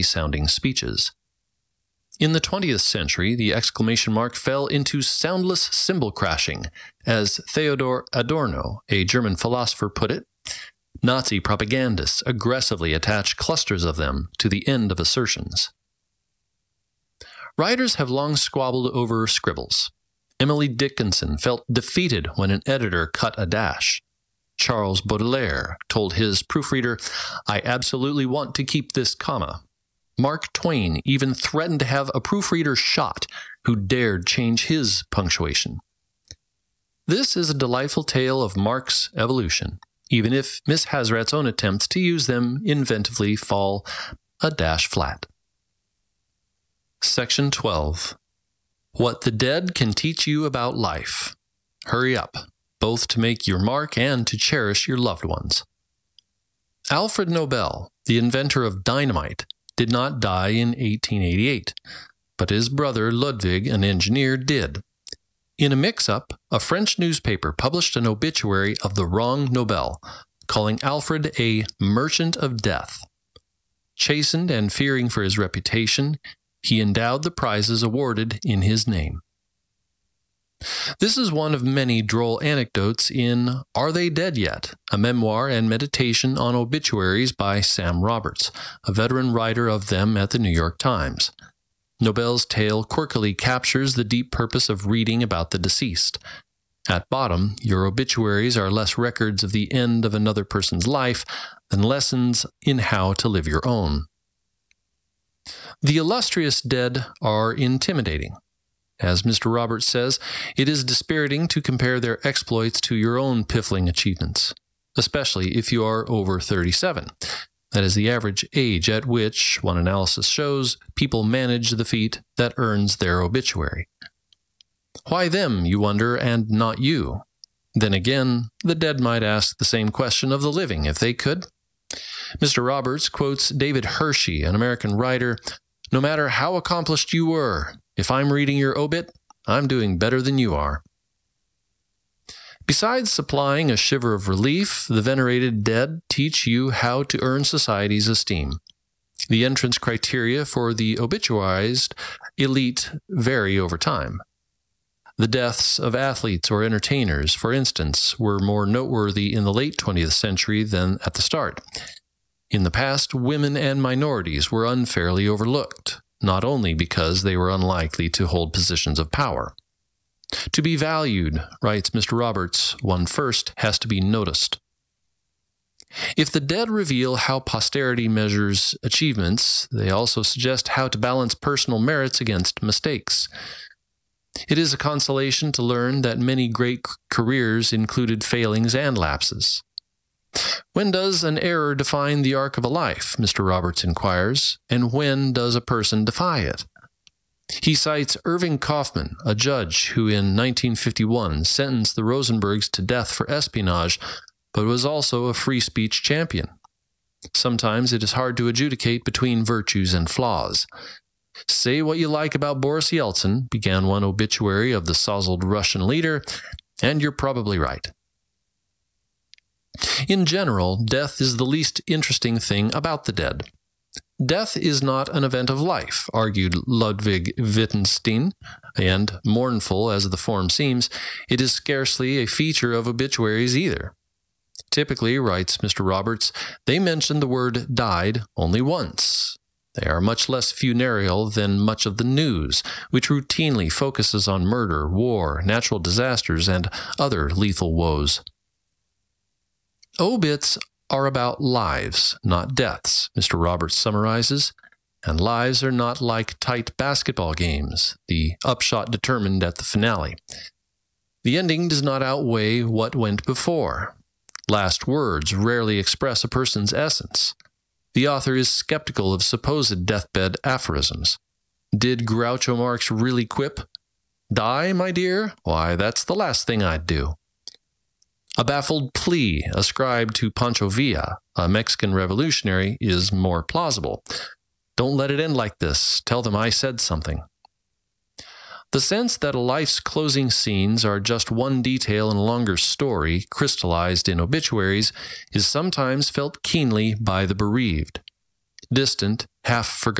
sounding speeches. In the 20th century, the exclamation mark fell into soundless cymbal crashing, as Theodor Adorno, a German philosopher, put it. Nazi propagandists aggressively attach clusters of them to the end of assertions. Writers have long squabbled over scribbles. Emily Dickinson felt defeated when an editor cut a dash. Charles Baudelaire told his proofreader, "I absolutely want to keep this comma." Mark Twain even threatened to have a proofreader shot who dared change his punctuation. This is a delightful tale of Mark's evolution, even if Miss Hazrat's own attempts to use them inventively fall a dash flat. Section 12. What the Dead Can Teach You About Life. Hurry up, both to make your mark and to cherish your loved ones. Alfred Nobel, the inventor of dynamite, did not die in 1888, but his brother Ludwig, an engineer, did. In a mix-up, a French newspaper published an obituary of the wrong Nobel, calling Alfred a merchant of death. Chastened and fearing for his reputation, he endowed the prizes awarded in his name. This is one of many droll anecdotes in Are They Dead Yet?, a memoir and meditation on obituaries by Sam Roberts, a veteran writer of them at the New York Times. Nobel's tale quirkily captures the deep purpose of reading about the deceased. At bottom, your obituaries are less records of the end of another person's life than lessons in how to live your own. The illustrious dead are intimidating. As Mr. Roberts says, it is dispiriting to compare their exploits to your own piffling achievements, especially if you are over 37. That is the average age at which, one analysis shows, people manage the feat that earns their obituary. Why them, you wonder, and not you? Then again, the dead might ask the same question of the living if they could. Mr. Roberts quotes David Hershey, an American writer, "No matter how accomplished you were, if I'm reading your obit, I'm doing better than you are." Besides supplying a shiver of relief, the venerated dead teach you how to earn society's esteem. The entrance criteria for the obituarized elite vary over time. The deaths of athletes or entertainers, for instance, were more noteworthy in the late 20th century than at the start. In the past, women and minorities were unfairly overlooked, not only because they were unlikely to hold positions of power. To be valued, writes Mr. Roberts, one first has to be noticed. If the dead reveal how posterity measures achievements, they also suggest how to balance personal merits against mistakes. It is a consolation to learn that many great careers included failings and lapses. When does an error define the arc of a life, Mr. Roberts inquires, and when does a person defy it? He cites Irving Kaufman, a judge who in 1951 sentenced the Rosenbergs to death for espionage, but was also a free speech champion. Sometimes it is hard to adjudicate between virtues and flaws. "Say what you like about Boris Yeltsin," began one obituary of the sozzled Russian leader, "and you're probably right." In general, death is the least interesting thing about the dead. Death is not an event of life, argued Ludwig Wittgenstein, and, mournful as the form seems, it is scarcely a feature of obituaries either. Typically, writes Mr. Roberts, they mention the word died only once. They are much less funereal than much of the news, which routinely focuses on murder, war, natural disasters, and other lethal woes. Obits are about lives, not deaths, Mr. Roberts summarizes, and lives are not like tight basketball games, the upshot determined at the finale. The ending does not outweigh what went before. Last words rarely express a person's essence. The author is skeptical of supposed deathbed aphorisms. Did Groucho Marx really quip, "Die, my dear? Why, that's the last thing I'd do." A baffled plea ascribed to Pancho Villa, a Mexican revolutionary, is more plausible. "Don't let it end like this. Tell them I said something." The sense that a life's closing scenes are just one detail in a longer story, crystallized in obituaries, is sometimes felt keenly by the bereaved. distant, half forgotten